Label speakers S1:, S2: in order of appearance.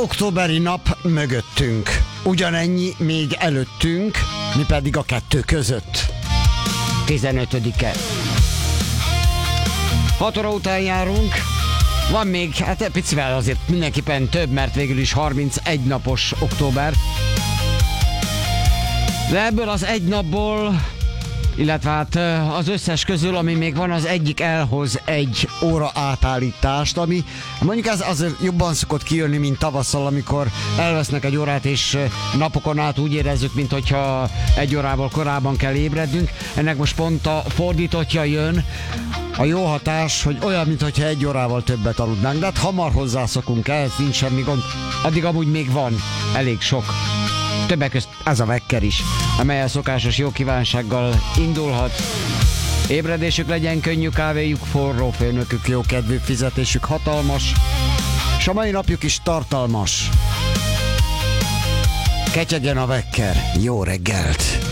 S1: októberi nap mögöttünk. Ugyanennyi még előttünk, mi pedig a kettő között. 15-e. 6 óra után járunk. Van még, hát picivel azért mindenképpen több, mert végül is 31 napos október. De ebből az egy napból, illetve hát az összes közül, ami még van, az egyik elhoz egy óra átállítást, ami mondjuk ez azért jobban szokott kijönni, mint tavasszal, amikor elvesznek egy órát, és napokon át úgy érezzük, mint hogyha egy órával korábban kell ébrednünk. Ennek most pont a fordítottja jön. A jó hatás, hogy olyan, mintha egy órával többet aludnánk, de hát hamar hozzászokunk ehhez, nincs semmi gond. Addig amúgy még van elég sok. Többek közt ez a vekker is, amely a szokásos jó kívánsággal indulhat. Ébredésük legyen, könnyű kávéjuk, forró főnökük, jó kedvű, fizetésük hatalmas, és a mai napjuk is tartalmas. Ketyegjen a vekker, jó reggelt!